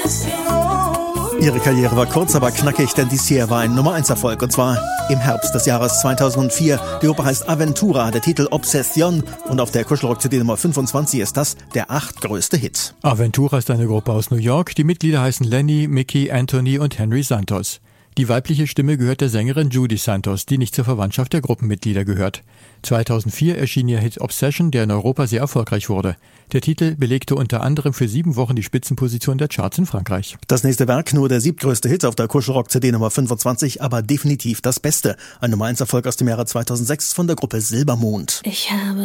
Ihre Karriere war kurz, aber knackig, denn dies hier war ein Nummer-1-Erfolg, und zwar im Herbst des Jahres 2004. Die Oper heißt Aventura, der Titel Obsession, und auf der Kuschelrock-CD Nummer 25 ist das der 8. größte Hit. Aventura ist eine Gruppe aus New York. Die Mitglieder heißen Lenny, Mickey, Anthony und Henry Santos. Die weibliche Stimme gehört der Sängerin Judy Santos, die nicht zur Verwandtschaft der Gruppenmitglieder gehört. 2004 erschien ihr Hit Obsession, der in Europa sehr erfolgreich wurde. Der Titel belegte unter anderem für 7 Wochen die Spitzenposition der Charts in Frankreich. Das nächste Werk, nur der 7. größte Hit auf der Kuschelrock-CD Nummer 25, aber definitiv das Beste. Ein Nummer-1-Erfolg aus dem Jahre 2006 von der Gruppe Silbermond. Ich habe